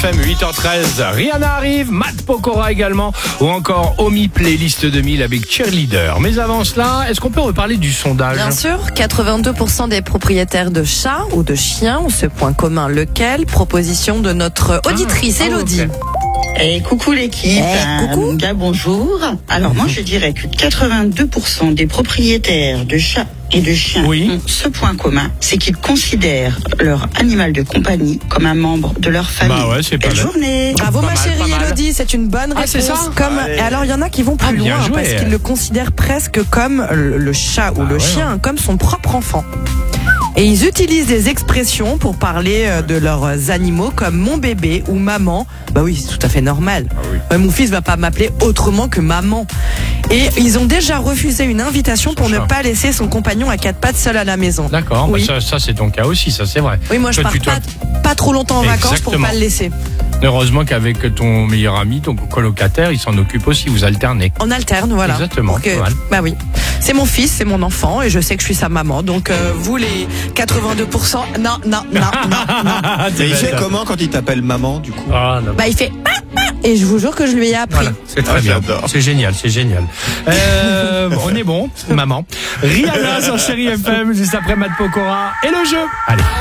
FM, 8h13. Rihanna arrive, Matt Pokora également, ou encore Omi Playlist 2000 avec Cheerleader. Mais avant cela, est-ce qu'on peut reparler du sondage ? Bien sûr, 82% des propriétaires de chats ou de chiens ont ce point commun. Lequel ? Proposition de notre auditrice Elodie. Ok. Coucou l'équipe, coucou. Bien bonjour. Alors moi je dirais que 82% des propriétaires de chats et de chiens ont ce point commun, c'est qu'ils considèrent leur animal de compagnie comme un membre de leur famille. Bah ouais, c'est pas Belle mal. journée. Bravo Pas ma mal, chérie pas mal. Elodie, c'est une bonne réponse. c'est ça Et alors il y en a qui vont plus bien loin joué. parce qu'ils le considèrent presque comme le chat ou le chien, comme son propre enfant. Et ils utilisent des expressions pour parler de leurs animaux comme mon bébé ou maman. Bah oui, c'est tout à fait normal. Mon fils va pas m'appeler autrement que maman. Et ils ont déjà refusé une invitation pour ne pas laisser son compagnon à quatre pattes seul à la maison. D'accord, Oui. bah ça c'est ton cas aussi, ça c'est vrai. Oui, moi je Toi, pars pas trop longtemps en vacances pour Exactement. pas le laisser. Heureusement qu'avec ton meilleur ami, ton colocataire, il s'en occupe aussi, vous alternez. On alterne, voilà. Exactement, Donc, pas mal. bah oui. C'est mon fils, c'est mon enfant et je sais que je suis sa maman. Donc vous les 82%, non. Et il fait comment quand il t'appelle maman, du coup? Ah, non. Bah il fait et je vous jure que je lui ai appris. Voilà, c'est très bien. j'adore. C'est génial. On est bon, maman. Rihanna sur Chérie FM, juste après Matt Pokora et le jeu. Allez.